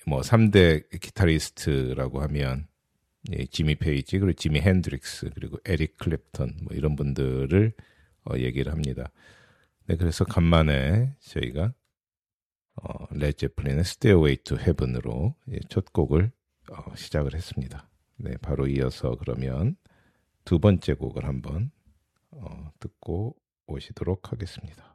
뭐 3대 기타리스트라고 하면 지미 페이지, 그리고 지미 핸드릭스, 그리고 에릭 클랩턴 뭐 이런 분들을 얘기를 합니다. 네, 그래서 간만에 저희가 레드 제플린의 Stairway to Heaven으로 첫 곡을 시작을 했습니다. 네, 바로 이어서 그러면 두 번째 곡을 한번 듣고 오시도록 하겠습니다.